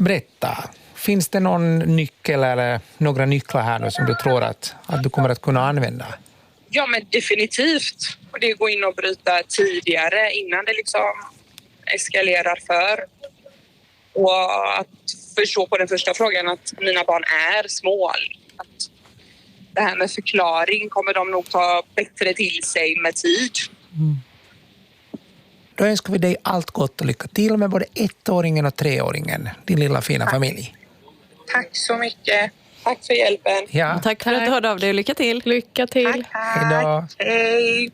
Berätta. Finns det någon nyckel eller några nycklar här nu som du tror att du kommer att kunna använda? Ja, men definitivt. Och det går in och bryta tidigare innan det liksom eskalerar för. Och att förstå på den första frågan att mina barn är små. Att det här med förklaring kommer de nog ta bättre till sig med tid. Då önskar vi dig allt gott och lycka till med både 1-åringen och 3-åringen, din lilla fina familj. Tack så mycket. Tack för hjälpen. Ja. Tack för att du hörde av dig och lycka till. Lycka till. Tack. Hej då. Hej.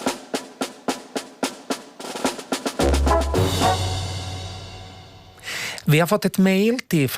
Vi har fått ett mejl till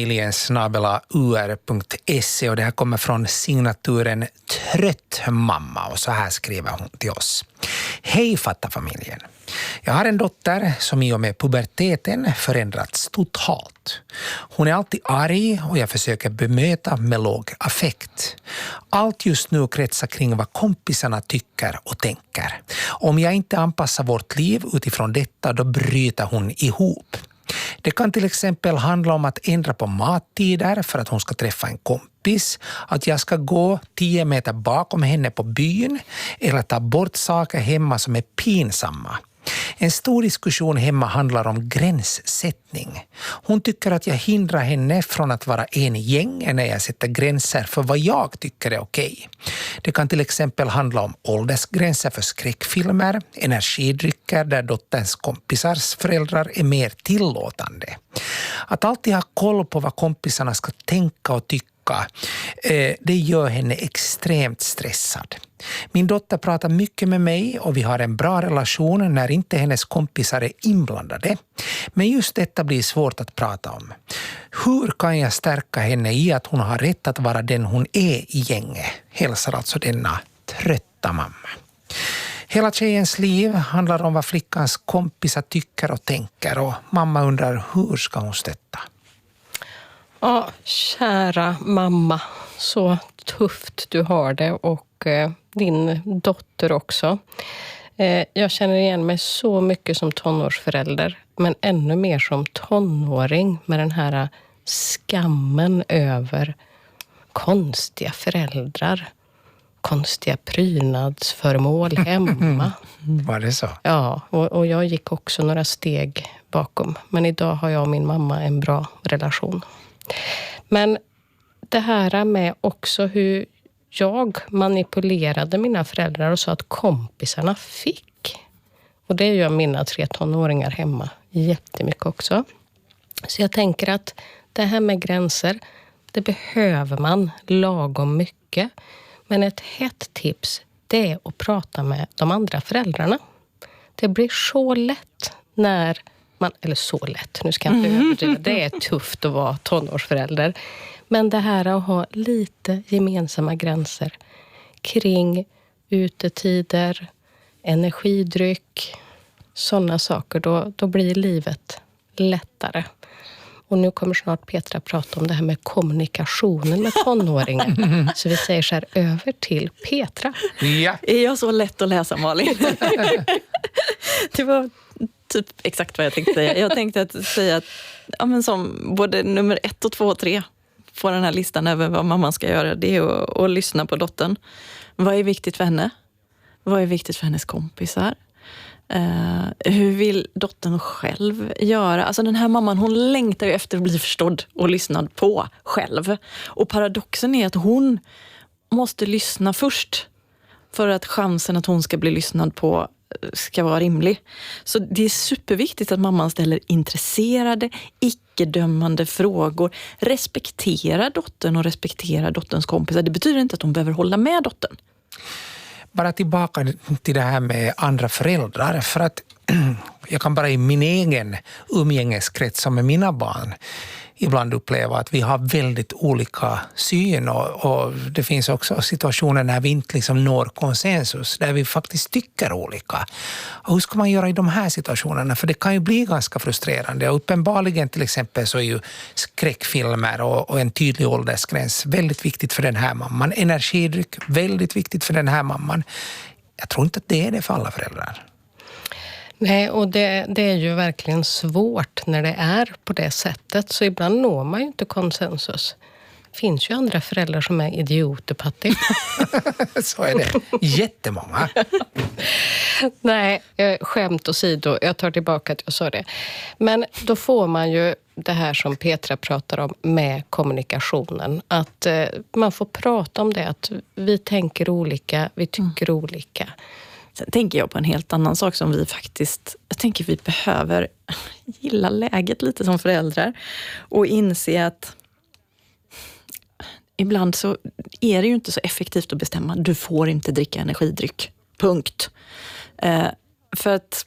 fattafamiljen@ur.se och det här kommer från signaturen Trött mamma och så här skriver hon till oss. Hej Fattafamiljen. Jag har en dotter som i och med puberteten förändrats totalt. Hon är alltid arg och jag försöker bemöta med låg affekt. Allt just nu kretsar kring vad kompisarna tycker och tänker. Om jag inte anpassar vårt liv utifrån detta, då bryter hon ihop. Det kan till exempel handla om att ändra på mattider för att hon ska träffa en kompis, att jag ska gå 10 meter bakom henne på byn eller ta bort saker hemma som är pinsamma. En stor diskussion hemma handlar om gränssättning. Hon tycker att jag hindrar henne från att vara en i gängen när jag sätter gränser för vad jag tycker är okej. Det kan till exempel handla om åldersgränser för skräckfilmer, energidrycker där dotterns kompisars föräldrar är mer tillåtande. Att alltid ha koll på vad kompisarna ska tänka och tycka, det gör henne extremt stressad. Min dotter pratar mycket med mig och vi har en bra relation när inte hennes kompisar är inblandade. Men just detta blir svårt att prata om. Hur kan jag stärka henne i att hon har rätt att vara den hon är i gänget? Hälsar alltså denna trötta mamma. Hela tjejens liv handlar om vad flickans kompisar tycker och tänker och mamma undrar hur ska hon stötta? Ja, kära mamma, så tufft du har det och din dotter också. Jag känner igen mig så mycket som tonårsförälder, men ännu mer som tonåring med den här skammen över konstiga föräldrar, konstiga prydnadsföremål hemma. Var det så? Ja, och jag gick också några steg bakom, men idag har jag och min mamma en bra relation. Men det här med också hur jag manipulerade mina föräldrar och sa att kompisarna fick. Och det gör mina 3 tonåringar hemma jättemycket också. Så jag tänker att det här med gränser, det behöver man lagom mycket. Men ett hett tips, det är att prata med de andra föräldrarna. Det blir så lätt när man, eller så lätt, nu ska jag inte överdriva, det är tufft att vara tonårsförälder. Men det här att ha lite gemensamma gränser kring utetider, energidryck, sådana saker, då blir livet lättare. Och nu kommer snart Petra prata om det här med kommunikationen med tonåringar. Så vi säger så här, över till Petra. Ja. Är jag så lätt att läsa, Malin? Det var typ exakt vad jag tänkte säga. Jag tänkte att säga att ja, men som både nummer 1 och 2 och 3 på den här listan över vad mamman ska göra, det är att lyssna på dottern. Vad är viktigt för henne? Vad är viktigt för hennes kompisar? Hur vill dottern själv göra? Alltså den här mamman, hon längtar ju efter att bli förstådd och lyssnad på själv. Och paradoxen är att hon måste lyssna först för att chansen att hon ska bli lyssnad på ska vara rimlig. Så det är superviktigt att mamman ställer intresserade, icke-dömande frågor. Respektera dottern och respektera dotterns kompisar. Det betyder inte att hon behöver hålla med dottern. Bara tillbaka till det här med andra föräldrar. För att jag kan bara i min egen umgängeskrets som med mina barn ibland uppleva att vi har väldigt olika syn och det finns också situationer när vi inte liksom når konsensus, där vi faktiskt tycker olika. Och hur ska man göra i de här situationerna? För det kan ju bli ganska frustrerande och uppenbarligen till exempel så är ju skräckfilmer och en tydlig åldersgräns väldigt viktigt för den här mamman. Energidryck väldigt viktigt för den här mamman. Jag tror inte att det är det för alla föräldrar. Nej, och det är ju verkligen svårt när det är på det sättet. Så ibland når man ju inte konsensus. Det finns ju andra föräldrar som är idioter, Patti. Så är det. Jättemånga. Nej, skämt åsido. Jag tar tillbaka att jag sa det. Men då får man ju det här som Petra pratar om med kommunikationen. Att man får prata om det. Att vi tänker olika, vi tycker olika. Sen tänker jag på en helt annan sak som vi faktiskt... Jag tänker vi behöver gilla läget lite som föräldrar. Och inse att ibland så är det ju inte så effektivt att bestämma. Du får inte dricka energidryck. Punkt. För att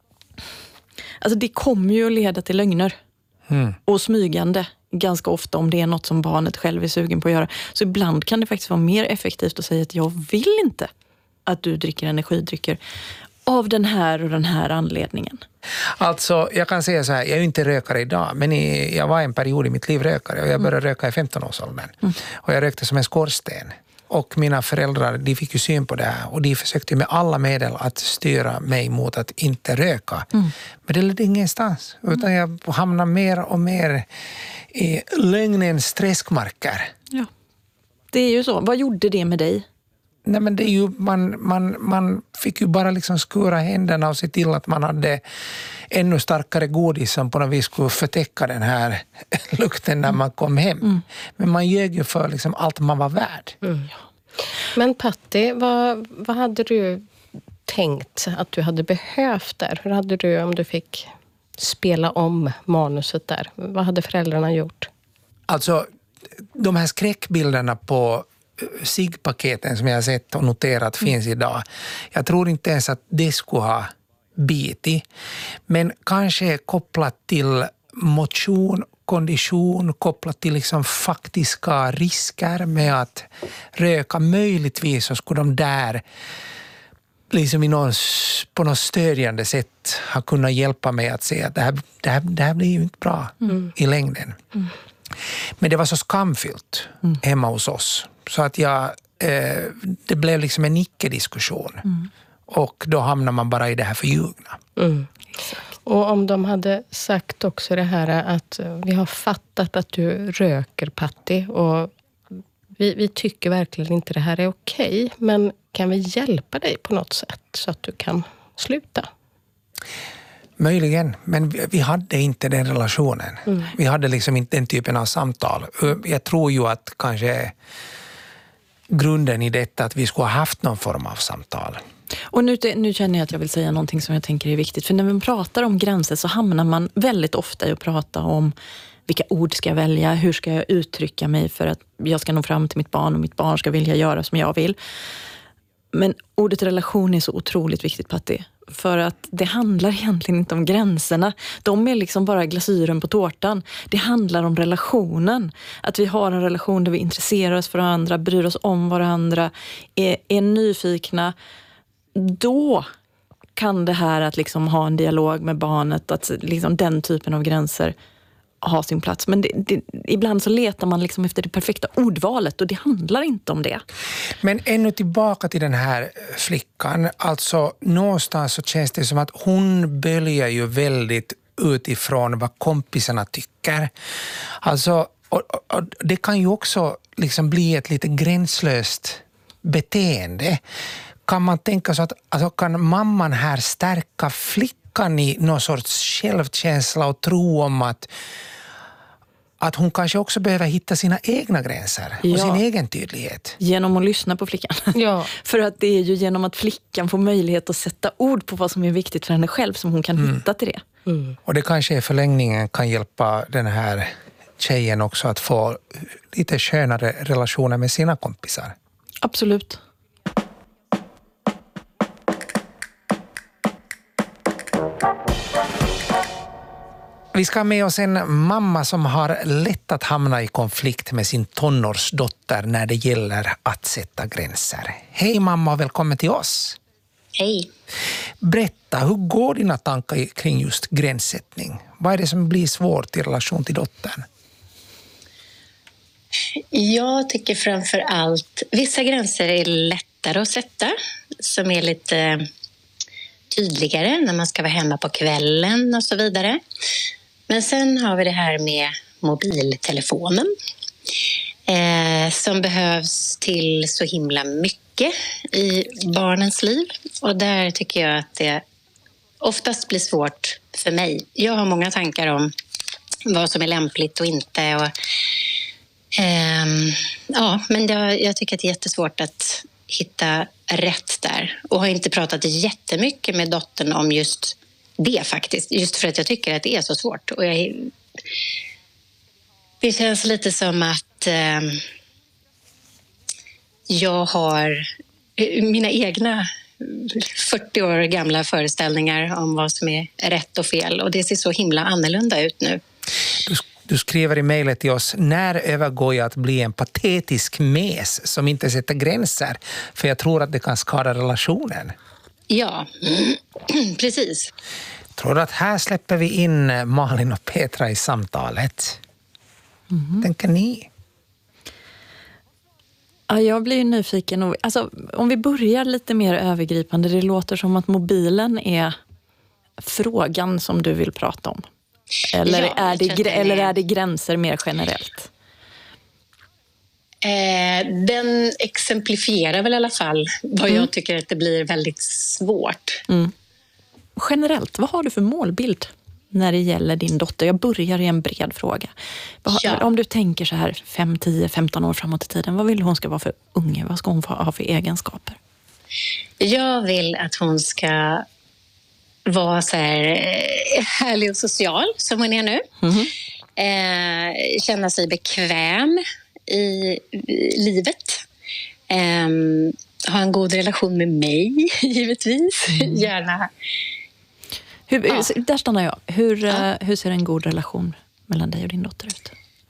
alltså det kommer ju att leda till lögner. Och smygande ganska ofta om det är något som barnet själv är sugen på att göra. Så ibland kan det faktiskt vara mer effektivt att säga att jag vill inte att du dricker energidrycker av den här och den här anledningen. Alltså, jag kan säga så här, jag är ju inte rökare idag, men jag var en period i mitt liv rökare och jag började röka i 15-årsåldern. Och jag rökte som en skorsten. Och mina föräldrar, de fick ju syn på det här och de försökte med alla medel att styra mig mot att inte röka. Men det ledde ingenstans, utan jag hamnade mer och mer i lögnens träskmarker. Ja, det är ju så. Vad gjorde det med dig? Nej, men det är ju, man fick ju bara liksom skura händerna och se till att man hade ännu starkare godis som på något vis skulle förtäcka den här lukten när man kom hem. Men man ljög ju för liksom allt man var värd. Men Patti, vad hade du tänkt att du hade behövt där? Hur hade du, om du fick spela om manuset där? Vad hade föräldrarna gjort? Alltså, de här skräckbilderna på ciggpaketen som jag har sett och noterat finns idag. Jag tror inte ens att det skulle ha bitit. Men kanske kopplat till motion, kondition, kopplat till liksom faktiska risker med att röka. Möjligtvis så skulle de där liksom på något stödjande sätt ha kunnat hjälpa mig att se att det här blir ju inte bra i längden. Men det var så skamfyllt hemma hos oss. Så att det blev liksom en icke-diskussion. Och då hamnar man bara i det här förljugna. Och om de hade sagt också det här att vi har fattat att du röker, Patti, och vi tycker verkligen inte det här är okej, men kan vi hjälpa dig på något sätt så att du kan sluta? Möjligen, men vi hade inte den relationen. Vi hade liksom inte den typen av samtal. Jag tror ju att kanske grunden i detta att vi skulle ha haft någon form av samtal. Och nu känner jag att jag vill säga någonting som jag tänker är viktigt. För när man pratar om gränser så hamnar man väldigt ofta i att prata om vilka ord ska jag välja, hur ska jag uttrycka mig för att jag ska nå fram till mitt barn och mitt barn ska vilja göra som jag vill. Men ordet relation är så otroligt viktigt, Patti. För att det handlar egentligen inte om gränserna. De är liksom bara glasyren på tårtan. Det handlar om relationen. Att vi har en relation där vi intresserar oss för varandra, bryr oss om varandra, är nyfikna. Då kan det här att liksom ha en dialog med barnet, att liksom den typen av gränser ha sin plats. Men ibland så letar man liksom efter det perfekta ordvalet och det handlar inte om det. Men ännu tillbaka till den här flickan. Alltså någonstans så känns det som att hon böljar ju väldigt utifrån vad kompisarna tycker. Alltså, och det kan ju också liksom bli ett lite gränslöst beteende. Kan man tänka så att alltså, kan mamman här stärka flickan i någon sorts självkänsla och tro om att hon kanske också behöver hitta sina egna gränser och sin egen tydlighet. Genom att lyssna på flickan. Ja. För att det är ju genom att flickan får möjlighet att sätta ord på vad som är viktigt för henne själv som hon kan hitta till det. Och det kanske i förlängningen kan hjälpa den här tjejen också att få lite skönare relationer med sina kompisar. Absolut. Vi ska ha med oss en mamma som har lätt att hamna i konflikt med sin tonårsdotter när det gäller att sätta gränser. Hej mamma och välkommen till oss. Hej. Berätta, hur går dina tankar kring just gränssättning? Vad är det som blir svårt i relation till dottern? Jag tycker framför allt vissa gränser är lättare att sätta som är lite tydligare när man ska vara hemma på kvällen och så vidare. Men sen har vi det här med mobiltelefonen som behövs till så himla mycket i barnens liv. Och där tycker jag att det oftast blir svårt för mig. Jag har många tankar om vad som är lämpligt och inte. Och, men jag tycker att det är jättesvårt att hitta rätt där. Och har inte pratat jättemycket med dottern om just det faktiskt. Just för att jag tycker att det är så svårt. Och det känns lite som att jag har mina egna 40 år gamla föreställningar om vad som är rätt och fel. Och det ser så himla annorlunda ut nu. Du skriver i mejlet till oss: när övergår jag att bli en patetisk mes som inte sätter gränser? För jag tror att det kan skada relationen. Ja, precis. Tror du att här släpper vi in Malin och Petra i samtalet? Tänker ni? Ja, jag blir ju nyfiken. Alltså, om vi börjar lite mer övergripande. Det låter som att mobilen är frågan som du vill prata om. Eller, ja, är det gränser mer generellt? Den exemplifierar väl i alla fall vad jag tycker att det blir väldigt svårt. Generellt, vad har du för målbild när det gäller din dotter? Jag börjar i en bred fråga. Om du tänker så här 5, 10, 15 år framåt i tiden, vad vill hon ska vara för unge? Vad ska hon ha för egenskaper? Jag vill att hon ska vara så här härlig och social som hon är nu. Känna sig bekväm i livet. Ha en god relation med mig, givetvis. Gärna. Där stannar jag. Hur ser en god relation mellan dig och din dotter ut?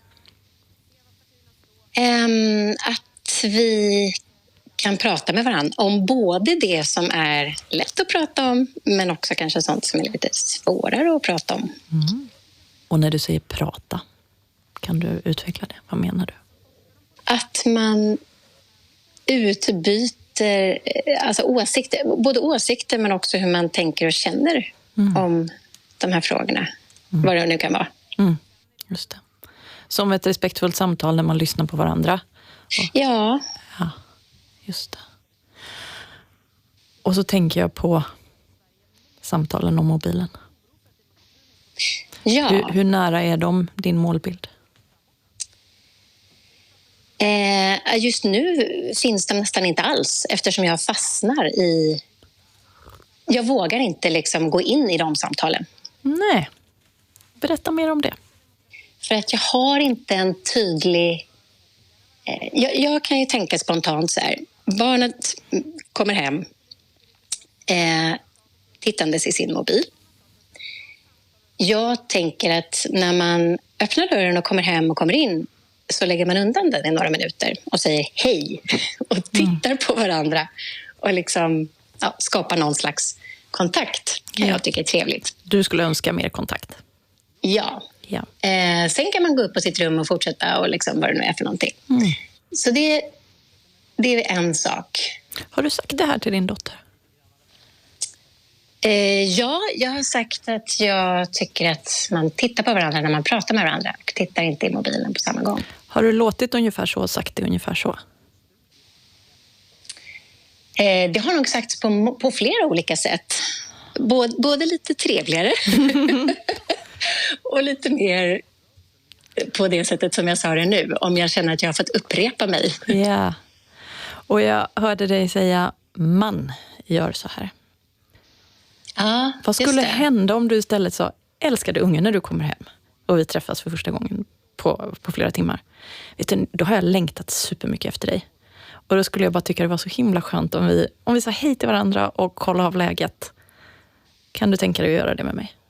Att vi kan prata med varandra om både det som är lätt att prata om, men också kanske sånt som är lite svårare att prata om. Och när du säger prata, kan du utveckla det? Vad menar du? Att man utbyter alltså både åsikter men också hur man tänker och känner om de här frågorna. Vad det nu kan vara. Just det. Som ett respektfullt samtal när man lyssnar på varandra. Ja, just det. Och så tänker jag på samtalen om mobilen. Ja. Hur nära är de din målbild? Just nu finns de nästan inte alls eftersom jag fastnar i... Jag vågar inte liksom gå in i de samtalen. Nej. Berätta mer om det. För att jag har inte en tydlig... Jag kan ju tänka spontant så här. Barnet kommer hem tittandes i sin mobil. Jag tänker att när man öppnar dörren och kommer hem och kommer in så lägger man undan den i några minuter och säger hej och tittar på varandra och liksom skapar någon slags kontakt. Kan jag tycka är trevligt. Du skulle önska mer kontakt? Ja. Sen kan man gå upp på sitt rum och fortsätta och liksom vad det nu är för någonting. Så det är en sak. Har du sagt det här till din dotter? Ja, jag har sagt att jag tycker att man tittar på varandra när man pratar med varandra och tittar inte i mobilen på samma gång. Har du låtit ungefär så och sagt det ungefär så? Det har nog sagts på flera olika sätt. Både lite trevligare och lite mer på det sättet som jag sa det nu. Om jag känner att jag har fått upprepa mig. Ja, och jag hörde dig säga man gör så här. Ja, vad skulle hända om du istället sa älskade unge när du kommer hem och vi träffas för första gången på flera timmar. Vet du, då har jag längtat supermycket efter dig. Och då skulle jag bara tycka det var så himla skönt om vi sa hej till varandra och kolla av läget. Kan du tänka dig att göra det med mig?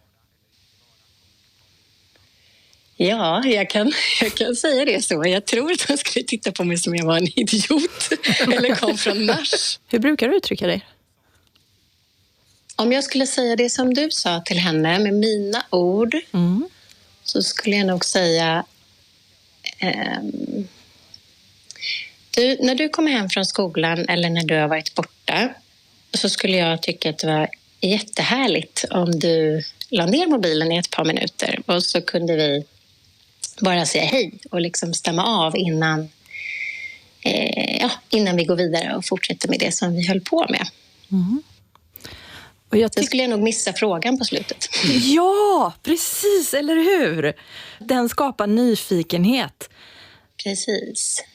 Ja, jag kan säga det så. Jag tror att han skulle titta på mig som jag var en idiot. Eller kom från Mars. Hur brukar du uttrycka dig? Om jag skulle säga det som du sa till henne med mina ord så skulle jag nog säga när du kommer hem från skolan eller när du har varit borta så skulle jag tycka att det var jättehärligt om du la ner mobilen i ett par minuter och så kunde vi bara säga hej och liksom stämma av innan vi går vidare och fortsätter med det som vi höll på med. Och Sen skulle jag nog missa frågan på slutet. Ja, precis, eller hur? Den skapar nyfikenhet. Precis.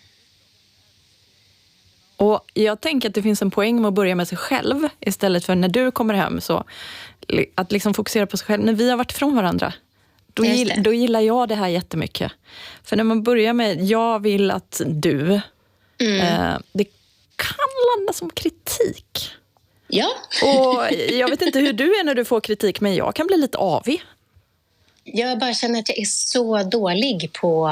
Och jag tänker att det finns en poäng med att börja med sig själv istället för när du kommer hem. Så att liksom fokusera på sig själv. När vi har varit från varandra, då gillar jag det här jättemycket. För när man börjar med jag vill att du, det kan landa som kritik. Ja. Och jag vet inte hur du är när du får kritik, men jag kan bli lite avig. Jag bara känner att jag är så dålig på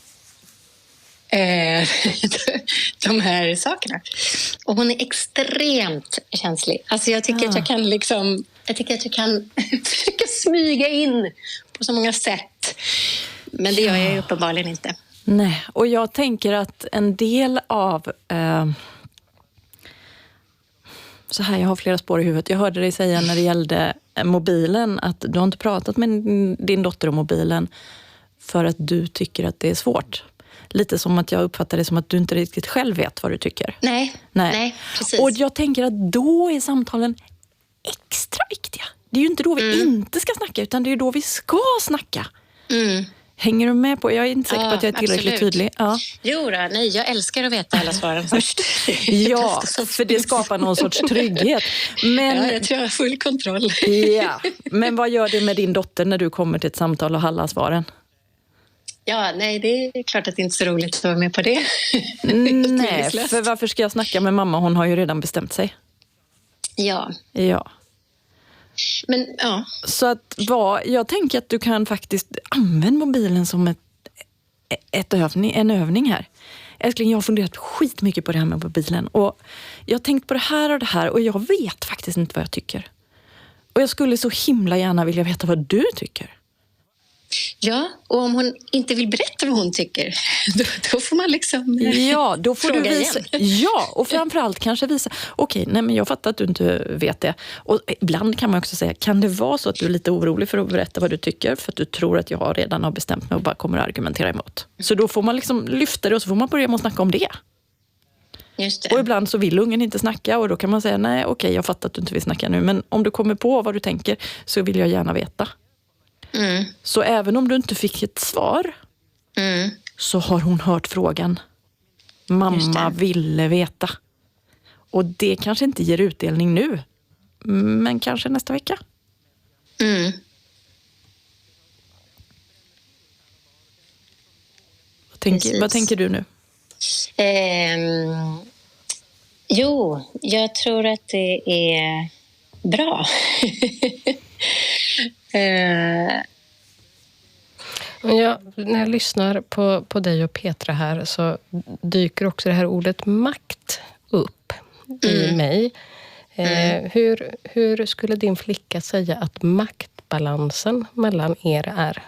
de här sakerna. Och hon är extremt känslig. Alltså jag tycker att jag kan försöka smyga in på så många sätt. Men det gör jag ju uppenbarligen inte. Nej, och jag tänker att en del av så här, jag har flera spår i huvudet. Jag hörde dig säga när det gällde mobilen att du har inte pratat med din dotter om mobilen för att du tycker att det är svårt. Lite som att jag uppfattar det som att du inte riktigt själv vet vad du tycker. Nej, precis. Och jag tänker att då är samtalen extra viktiga. Det är ju inte då vi inte ska snacka, utan det är då vi ska snacka. Hänger du med på? Jag är inte säker på att jag är tillräckligt tydlig. Ja. Jo då, nej, jag älskar att veta alla svaren först. Ja, för det skapar någon sorts trygghet. Men, ja, jag tror jag har full kontroll. Ja, men vad gör det med din dotter när du kommer till ett samtal och hallar svaren? Ja, nej, det är klart att det inte är så roligt att vara med på det. Nej, för varför ska jag snacka med mamma? Hon har ju redan bestämt sig. Ja. Men, ja. Så att jag tänker att du kan faktiskt använda mobilen som en övning här. Älskling, jag har funderat skitmycket på det här med mobilen. Och jag har tänkt på det här och jag vet faktiskt inte vad jag tycker. Och jag skulle så himla gärna vilja veta vad du tycker. Ja, och om hon inte vill berätta vad hon tycker, då får man liksom då får du visa. Igen. Ja, och framförallt kanske visa. Okej, nej men jag fattar att du inte vet det. Och ibland kan man också säga, kan det vara så att du är lite orolig för att berätta vad du tycker för att du tror att jag redan har bestämt mig och bara kommer att argumentera emot. Så då får man liksom lyfta det och så får man börja med att snacka om det. Just det. Och ibland så vill ungen inte snacka och då kan man säga, nej okej, jag fattar att du inte vill snacka nu, men om du kommer på vad du tänker så vill jag gärna veta. Så även om du inte fick ett svar så har hon hört frågan. Mamma ville veta. Och det kanske inte ger utdelning nu, men kanske nästa vecka. Vad tänker du nu? Jo, jag tror att det är bra. När jag lyssnar på dig och Petra här så dyker också det här ordet makt upp i mig. Hur skulle din flicka säga att maktbalansen mellan er är?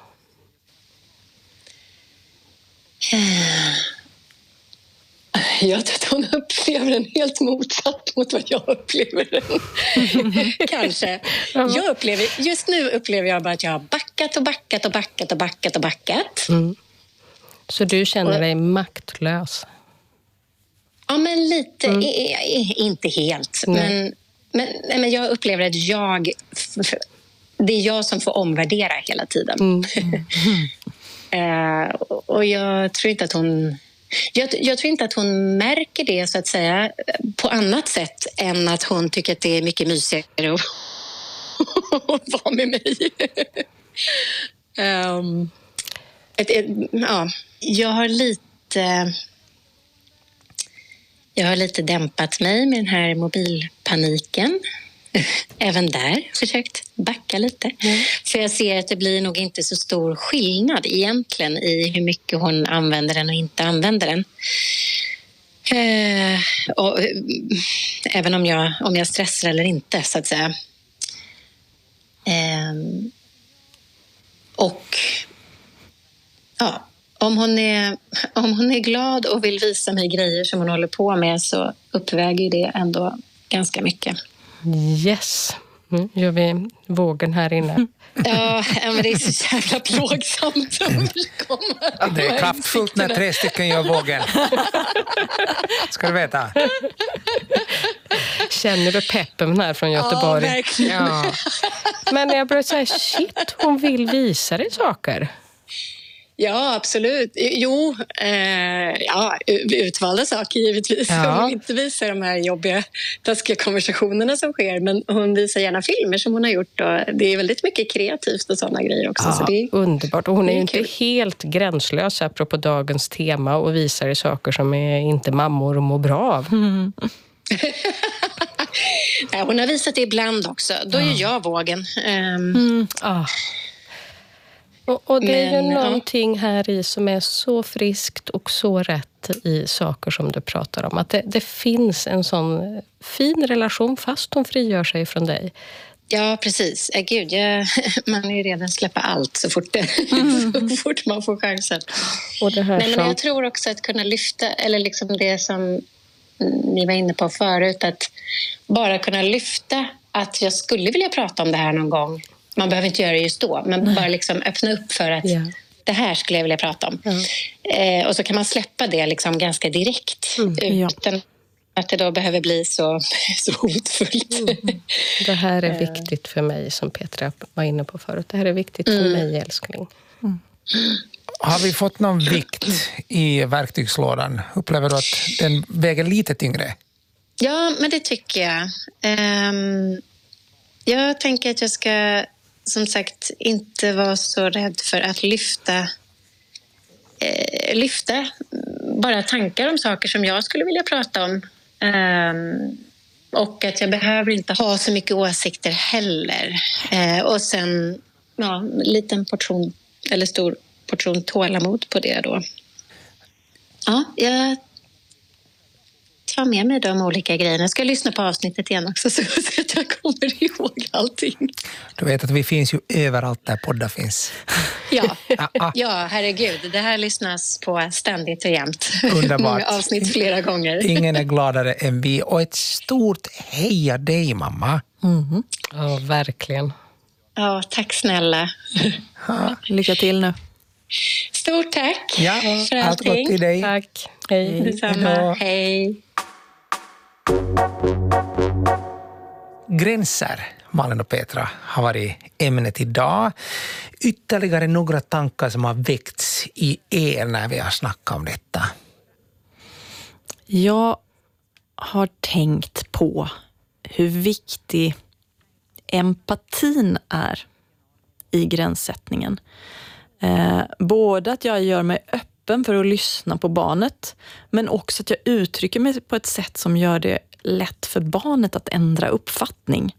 Jag tror att hon upplever den helt motsatt mot vad jag upplever den. Kanske. Just nu upplever jag bara att jag har backat. Så du känner dig maktlös? Ja, men lite. Inte helt. Men jag upplever att det är jag som får omvärdera hela tiden. Och jag tror inte att hon... Jag tror inte att hon märker det så att säga på annat sätt än att hon tycker att det är mycket mysigare att vara med mig. Jag har lite dämpat mig med den här mobilpaniken. Även där försökt backa lite. För jag ser att det blir nog inte så stor skillnad egentligen i hur mycket hon använder den och inte använder den. Även om jag stressar eller inte, så att säga. Och ja, om hon är glad och vill visa mig grejer som hon håller på med så uppväger det ändå ganska mycket. Yes. Gör vi vågen här inne? Ja, men det är så jävla plågsamt. Det är kraftfullt när 3 stycken gör vågen. Ska du veta. Känner du peppen här från Göteborg? Ja, verkligen. Ja. Men jag började säga, shit, hon vill visa dig saker. Ja, absolut. Jo, utvalda saker givetvis. Ja. Hon vill inte visa de här jobbiga, taskiga konversationerna som sker, men hon visar gärna filmer som hon har gjort. Och det är väldigt mycket kreativt och sådana grejer också. Ja, så det är underbart. Och hon är ju inte kul. helt gränslös apropå dagens tema och visar dig saker som är inte mammor mår bra av. Nej, hon har visat det ibland också. Då är jag vågen. Och det är ju Men, någonting här i som är så friskt och så rätt i saker som du pratar om. Att det finns en sån fin relation fast hon frigör sig från dig. Ja, precis. Gud, man är ju redan släppa allt så fort så fort man får chansen. Och det här Nej, men jag tror också att kunna lyfta, eller liksom det som ni var inne på förut, att bara kunna lyfta att jag skulle vilja prata om det här någon gång. Man behöver inte göra det just då, men bara liksom öppna upp för att det här skulle jag vilja prata om. Och så kan man släppa det liksom ganska direkt utan att det då behöver bli så hotfullt. Det här är viktigt för mig, som Petra var inne på förut. Det här är viktigt för mig, älskling. Har vi fått någon vikt i verktygslådan? Upplever du att den väger lite tyngre? Ja, men det tycker jag. Jag tänker att jag ska, som sagt, inte vara så rädd för att lyfta bara tankar om saker som jag skulle vilja prata om. Och att jag behöver inte ha så mycket åsikter heller. Och sen en liten portion eller stor portion tålamod på det då. Ja, jag tar med mig de olika grejerna. Jag ska lyssna på avsnittet igen också så att jag kommer ihåg allting. Du vet att vi finns ju överallt där poddar finns. Ja, herregud. Det här lyssnas på ständigt och jämt. Underbart. Många avsnitt flera gånger. Ingen är gladare än vi. Och ett stort heja dig, mamma. Ja, verkligen. Ja, tack snälla. Lycka till nu. Stort tack Ja, för allt gott allting. till dig. Tack. Hej. Detsamma. Hej. Gränser, Malin och Petra, har varit ämnet idag. Ytterligare några tankar som har väckts i er när vi har snackat om detta. Jag har tänkt på hur viktig empatin är i gränssättningen. Både att jag gör mig öppen för att lyssna på barnet, men också att jag uttrycker mig på ett sätt som gör det lätt för barnet att ändra uppfattning.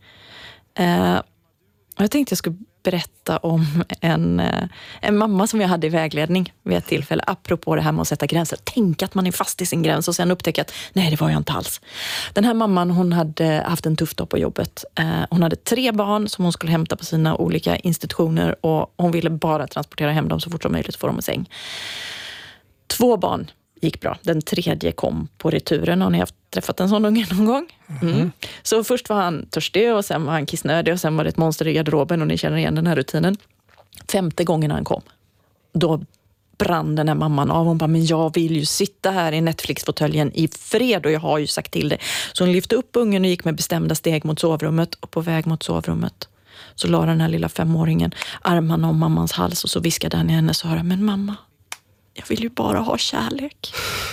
Jag tänkte jag skulle berätta om en mamma som jag hade i vägledning vid ett tillfälle, apropå det här med att sätta gränser. Tänk att man är fast i sin gräns och sen upptäcka att nej, det var jag inte alls. Den här mamman, hon hade haft en tuff dag på jobbet. Hon hade 3 barn som hon skulle hämta på sina olika institutioner och hon ville bara transportera hem dem så fort som möjligt och få dem i säng. 2 barn gick bra. Den 3:e kom på returen. Har ni träffat en sån unge någon gång? Så först var han törstig och sen var han kissnödig och sen var det ett monster i garderoben och ni känner igen den här rutinen. 5:e gången han kom, då brann den här mamman av. Hon bara, men jag vill ju sitta här i Netflix-fåtöljen i fred och jag har ju sagt till det. Så hon lyfte upp ungen och gick med bestämda steg mot sovrummet och på väg mot sovrummet så la den här lilla 5-åringen armarna om mammans hals och så viskade han i hennes öra, men mamma, jag vill ju bara ha kärlek.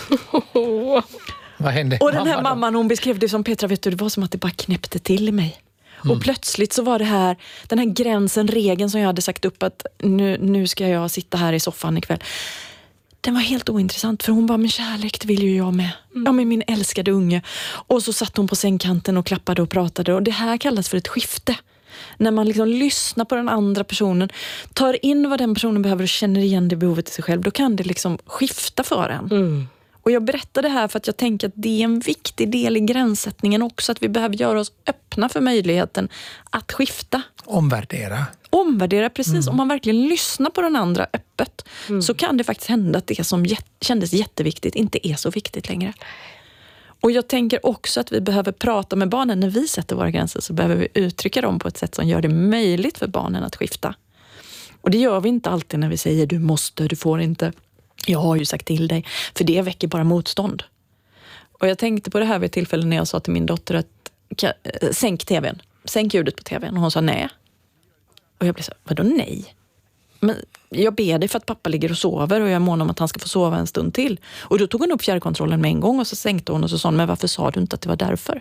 Vad hände? Och den här mamman, hon beskrev det som, Petra, vet du, det var som att det bara knäppte till i mig. Och plötsligt så var det här, den här gränsen, regeln som jag hade sagt upp att nu ska jag sitta här i soffan ikväll. Den var helt ointressant för hon bara, men kärlek, det vill ju jag med. Ja, med min älskade unge. Och så satt hon på sängkanten och klappade och pratade och det här kallas för ett skifte. När man liksom lyssnar på den andra personen, tar in vad den personen behöver och känner igen det behovet i sig själv, då kan det liksom skifta för en. Och jag berättar det här för att jag tänker att det är en viktig del i gränssättningen också, att vi behöver göra oss öppna för möjligheten att skifta. Omvärdera, precis. Om man verkligen lyssnar på den andra öppet så kan det faktiskt hända att det som kändes jätteviktigt inte är så viktigt längre. Och jag tänker också att vi behöver prata med barnen. När vi sätter våra gränser så behöver vi uttrycka dem på ett sätt som gör det möjligt för barnen att skifta. Och det gör vi inte alltid när vi säger du måste, du får inte. Jag har ju sagt till dig. För det väcker bara motstånd. Och jag tänkte på det här vid ett tillfälle när jag sa till min dotter att sänk tvn. Sänk ljudet på tvn. Och hon sa nej. Och jag blev så, vadå nej? Men jag ber dig för att pappa ligger och sover och jag är mån om att han ska få sova en stund till. Och då tog hon upp fjärrkontrollen med en gång och så sänkte hon och så sa hon, men varför sa du inte att det var därför?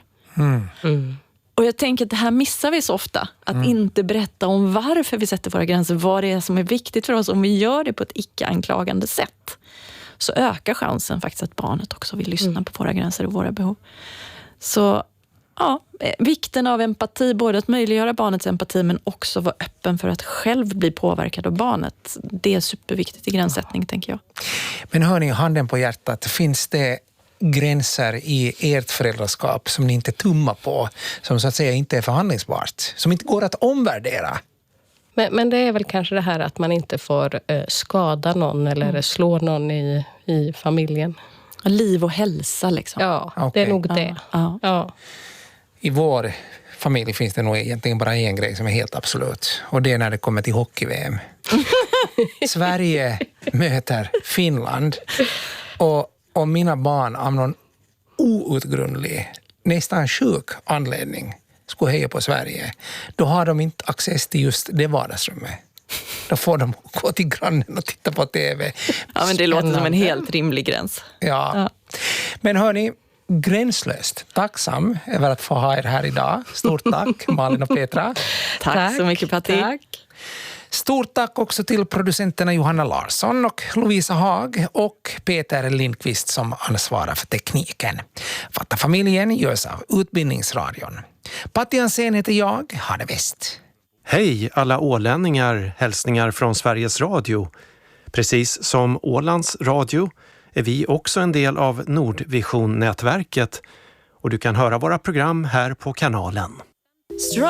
Och jag tänker att det här missar vi så ofta. Att inte berätta om varför vi sätter våra gränser, vad det är som är viktigt för oss. Om vi gör det på ett icke-anklagande sätt så ökar chansen faktiskt att barnet också vill lyssna på våra gränser och våra behov. Så ja, vikten av empati, både att möjliggöra barnets empati men också vara öppen för att själv bli påverkad av barnet. Det är superviktigt i gränssättning, tänker jag. Men hör ni, handen på hjärtat, finns det gränser i ert föräldraskap som ni inte tummar på, som så att säga inte är förhandlingsbart, som inte går att omvärdera? Men det är väl kanske det här att man inte får skada någon eller slå någon i familjen. Liv och hälsa liksom. Ja, Okej. det är nog det. Ja. I vår familj finns det nog egentligen bara en grej som är helt absolut. Och det är när det kommer till hockey-VM. Sverige möter Finland. Och mina barn av någon outgrundlig, nästan sjuk anledning skulle heja på Sverige. Då har de inte access till just det vardagsrummet. Då får de gå till grannen och titta på TV. Ja, men det låter som en helt rimlig gräns. Ja. Men hörni, gränslöst tacksam över att få ha er här idag. Stort tack, Malin och Petra. Tack så mycket, Patti. Tack. Stort tack också till producenterna Johanna Larsson och Lovisa Haag och Peter Lindqvist som ansvarar för tekniken. Fatta familjen görs av Utbildningsradion. Patti Ansén heter jag. Ha det bäst. Hej alla ålänningar, hälsningar från Sveriges Radio. Precis som Ålands Radio är vi också en del av Nordvision-nätverket och du kan höra våra program här på kanalen.